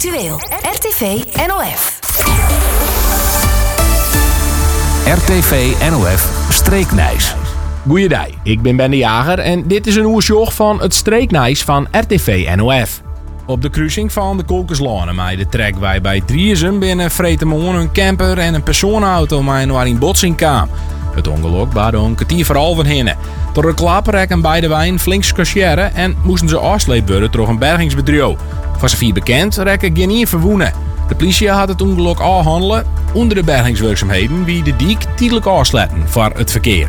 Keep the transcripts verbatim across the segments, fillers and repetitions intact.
Actueel. R T V N O F. R T V N O F Streeknijs. Goeiedag, ik ben Ben de Jager en dit is een oersjog van het Streeknijs van R T V N O F. Op de kruising van de Kolkerslanen mij de trek wij bij Driessen binnen Vretemoon een camper en een personenauto mij waar in botsing kwam. Het ongeluk baarde een kwartier voor half hinnen. Door de klappen rekken beide wijn flink scassiëren en moesten ze afsleept worden door een bergingsbedrijf. Van z'n vier bekend rekken geen één verwoenen. De politie had het ongeluk afhandelen onder de bergingswerkzaamheden wie de diek tijdelijk afsletten voor het verkeer.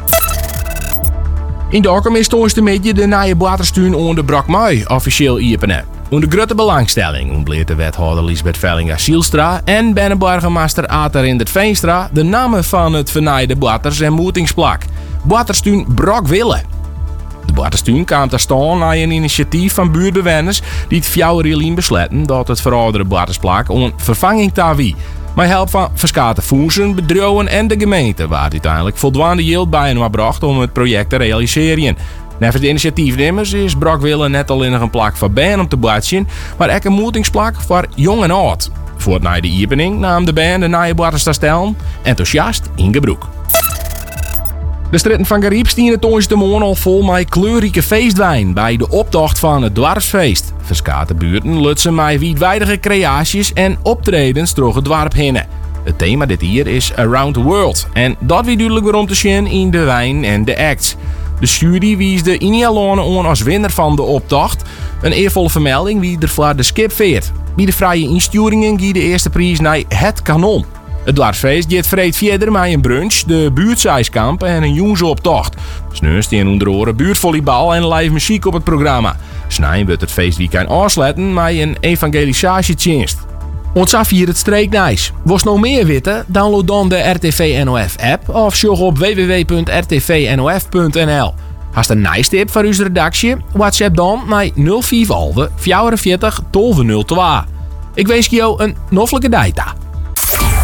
In Dokkum is toonstemidje de nieuwe waterstuin onder de Brakmui officieel openen. Onder grote belangstelling ontleert de wethouder Lisbeth Vellinga-Zielstra en binnenburgemeester Ater Rindert Veenstra de namen van het vernaaide waters- en moetingsplak. Waterstuin Brokwille. De waterstuin kwam te staan na een initiatief van buurtbewoners die het fjouwerjilien besletten dat het verouderde watersplak een vervanging tawie. Met hulp van verschillende fondsen, bedrijven en de gemeente waar uiteindelijk voldoende geld bij hen bracht om het project te realiseren. Nevens de initiatiefnemers is Brokwille net alleen nog een plak voor band om te boetsen, maar ook een moetingsplak voor jong en oud. Voor het na de opening nam de band de nieuwe waterstation enthousiast in gebruik. De stritten van Gariep stien het toonstemon al vol met kleurrijke feestwijn bij de optocht van het Dwarfsfeest. Verschillende buurten lutsen mij wijdwijdige creaties en optredens door het dorp heen. Het thema dit hier is Around the World en dat wie duidelijk weer om te zien in de wijn en de acts. De jury wies de Inia Lone aan als winnaar van de optocht. Een eervolle vermelding wie er voor de skip veert. Bij de vrije insturingen ging de eerste prijs naar Het Kanon. Het Dwarsfeest gaat vreed verder met een brunch, de buurtzijskamp en een jongensoptocht. Sneus staan onder oren buurtvolleybal en live muziek op het programma. Snij wordt het feestweekend afsluiten met een evangelisatiedienst. Ons af hier het Streeknijs. Wist nog meer weten? Download dan de R T V N O F app of zoek op w w w punt r t v n o f punt n l. Hast een nice tip voor onze redactie? WhatsApp dan naar nul vijf elf vierenveertig tolf nul twee. Ik wens je een noffelijke dag.